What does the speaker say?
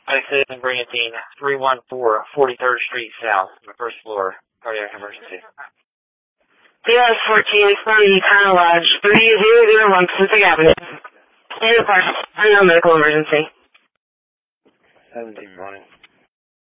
Citizen Brigantine, 314 43rd Street South, on the first floor, cardiac emergency. BS-14 from Town Lodge, 3001 Pacific Avenue. In the park, unknown medical emergency. 17 morning.